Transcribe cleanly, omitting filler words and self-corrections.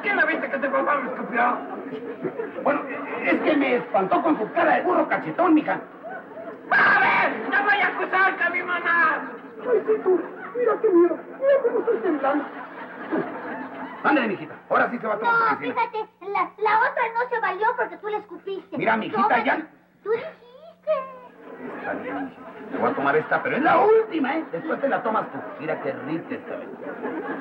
quién la viste que tu papá me escupió? Bueno, es que me espantó con su cara de burro cachetón, mija. ¡A ver! ¡No voy a acusar a mi mamá! Ay, sí, tú. Mira qué miedo. Mira cómo estoy temblando. Ándale, mijita. Ahora sí se va a tomar su No, medicina. fíjate, la otra no se valió porque tú la escupiste. Mira, mijita, Tómate. ya. Tú dijiste. Está bien, mijita. Te voy a tomar esta, pero es la última, ¿eh? Después te la tomas tú. Mira qué rica esta vez.